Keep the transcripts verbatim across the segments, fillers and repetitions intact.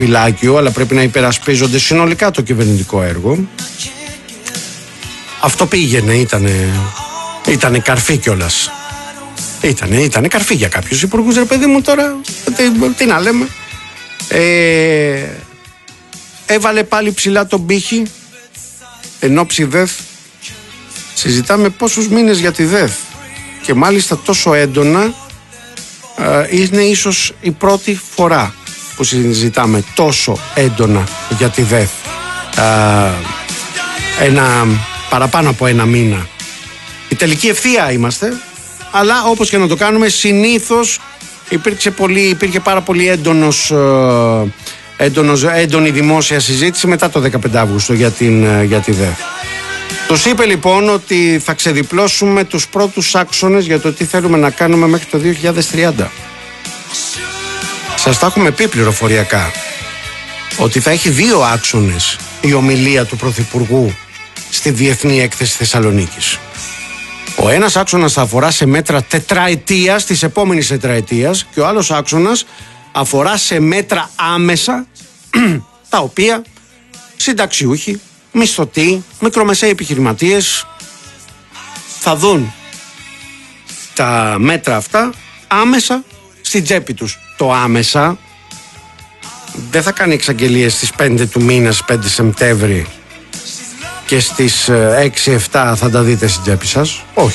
φυλάκιο, αλλά πρέπει να υπερασπίζονται συνολικά το κυβερνητικό έργο. Αυτό πήγαινε, ήτανε, ήτανε καρφί κιόλας. Ήτανε, ήτανε καρφί για κάποιους υπουργούς, ρε παιδί μου, τώρα τι, τι να λέμε. Ε, έβαλε πάλι ψηλά τον πύχη ενώ ψηδέθ. Συζητάμε πόσους μήνες για τη ΔΕΘ και μάλιστα τόσο έντονα. ε, είναι ίσως η πρώτη φορά που συζητάμε τόσο έντονα για τη ΔΕΘ. ε, ένα, παραπάνω από ένα μήνα. Η τελική ευθεία είμαστε, αλλά όπως και να το κάνουμε, συνήθως υπήρξε πολύ, υπήρχε πάρα πολύ έντονος, έντονος, έντονη δημόσια συζήτηση μετά το δεκαπέντε Αυγούστου για, την, για τη ΔΕΘ. Τους είπε λοιπόν ότι θα ξεδιπλώσουμε τους πρώτους άξονες για το τι θέλουμε να κάνουμε μέχρι το δύο χιλιάδες τριάντα. Σας τα έχουμε πει πληροφοριακά ότι θα έχει δύο άξονες η ομιλία του Πρωθυπουργού στη Διεθνή Έκθεση Θεσσαλονίκης. Ο ένας άξονας θα αφορά σε μέτρα τετραετίας, της επόμενης τετραετίας, και ο άλλος άξονας αφορά σε μέτρα άμεσα, τα οποία συνταξιούχοι, μισθωτοί, μικρομεσαίοι επιχειρηματίες θα δουν τα μέτρα αυτά άμεσα στην τσέπη τους. Το άμεσα δεν θα κάνει εξαγγελίες στις πέντε του μήνα, πέντε Σεπτέμβρη, και στις έξι εφτά θα τα δείτε στην τσέπη σας. Όχι.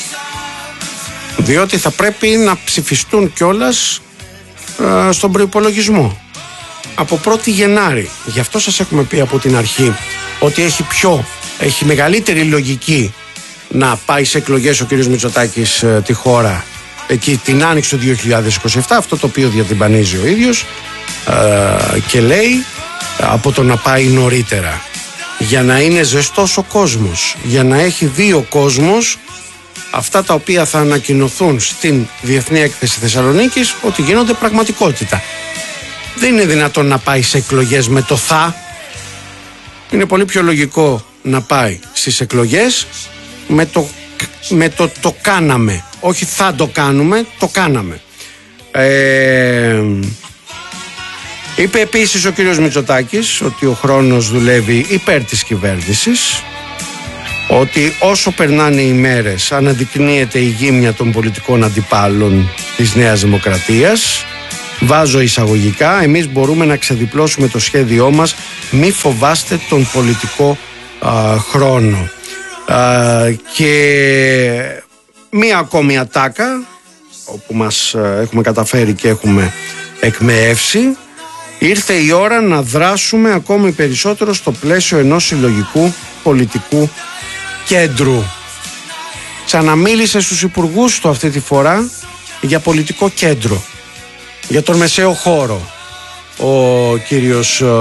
Διότι θα πρέπει να ψηφιστούν κιόλας ε, στον προϋπολογισμό από πρώτη Γενάρη. Γι' αυτό σας έχουμε πει από την αρχή ότι έχει πιο, έχει μεγαλύτερη λογική να πάει σε εκλογές ο κ. Μητσοτάκης ε, τη χώρα εκεί την άνοιξη του δύο χιλιάδες είκοσι επτά, αυτό το οποίο διατυμπανίζει ο ίδιος ε, και λέει, από το να πάει νωρίτερα, για να είναι ζεστός ο κόσμος, για να έχει δει ο κόσμος αυτά τα οποία θα ανακοινωθούν στην Διεθνή Έκθεση Θεσσαλονίκης ότι γίνονται πραγματικότητα. Δεν είναι δυνατόν να πάει σε εκλογές με το θα. Είναι πολύ πιο λογικό να πάει στις εκλογές με το με το, το κάναμε. Όχι θα το κάνουμε, το κάναμε. Ε, είπε επίσης ο κύριος Μητσοτάκης ότι ο χρόνος δουλεύει υπέρ της κυβέρνησης, ότι όσο περνάνε οι μέρες αναδεικνύεται η γύμνια των πολιτικών αντιπάλων της Νέας Δημοκρατίας. Βάζω εισαγωγικά, εμείς μπορούμε να ξεδιπλώσουμε το σχέδιό μας, μη φοβάστε τον πολιτικό α, χρόνο. Α, και μία ακόμη ατάκα όπου μας α, έχουμε καταφέρει και έχουμε εκμεεύσει. Ήρθε η ώρα να δράσουμε ακόμη περισσότερο στο πλαίσιο ενός συλλογικού πολιτικού κέντρου. Ξαναμίλησε στους υπουργούς του αυτή τη φορά για πολιτικό κέντρο, για τον μεσαίο χώρο ο κύριος, α,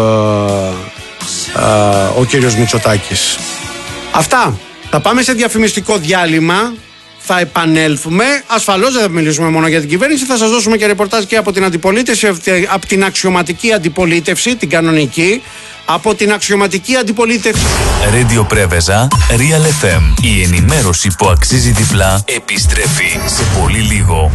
α, ο κύριος Μητσοτάκης. Αυτά. Θα πάμε σε διαφημιστικό διάλειμμα. Θα επανέλθουμε. Ασφαλώς δεν θα μιλήσουμε μόνο για την κυβέρνηση. Θα σας δώσουμε και ρεπορτάζ και από την αντιπολίτευση, από την αξιωματική αντιπολίτευση, την κανονική, από την αξιωματική αντιπολίτευση. Radio Preveza, Real εφ εμ. Η ενημέρωση που αξίζει διπλά επιστρέφει σε πολύ λίγο.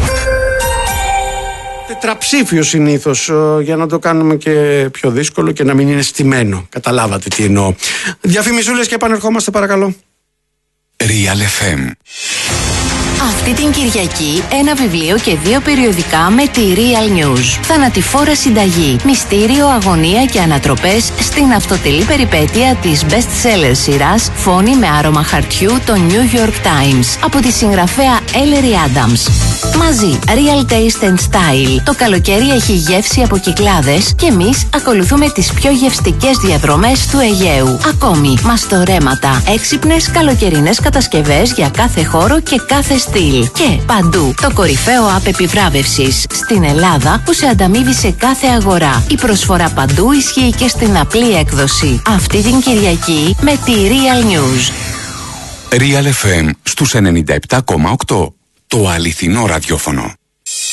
Τετραψήφιο συνήθως, για να το κάνουμε και πιο δύσκολο και να μην είναι στημένο. Καταλάβατε τι εννοώ. Διαφημισούλες και επανερχόμαστε παρακαλώ. Real εφ εμ. Αυτή την Κυριακή ένα βιβλίο και δύο περιοδικά με τη Real News. Θανατηφόρα συνταγή, μυστήριο, αγωνία και ανατροπές στην αυτοτελή περιπέτεια της best-seller σειράς Φόνη με άρωμα χαρτιού των New York Times από τη συγγραφέα Ellery Adams. Μαζί, Real Taste and Style. Το καλοκαίρι έχει γεύση από Κυκλάδες και εμείς ακολουθούμε τις πιο γευστικές διαδρομές του Αιγαίου. Ακόμη, μαστορέματα, έξυπνες καλοκαιρινές κατασκευές για κάθε χώρο και κάθε στυλ. Και παντού, το κορυφαίο app επιβράβευσης στην Ελλάδα που σε ανταμείβει σε κάθε αγορά. Η προσφορά παντού ισχύει και στην απλή έκδοση. Αυτή την Κυριακή με τη Real News. Real εφ εμ στους ενενήντα επτά κόμμα οκτώ. Το αληθινό ραδιόφωνο.